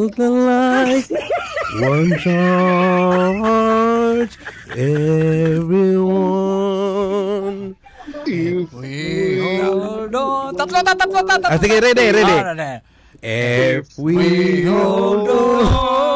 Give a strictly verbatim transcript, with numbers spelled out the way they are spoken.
built like one heart, everyone. If we hold on. Tatlo, tatlo, tatlo, tatlo. Ah, sige, ready, ready. Ah, ready. If we hold on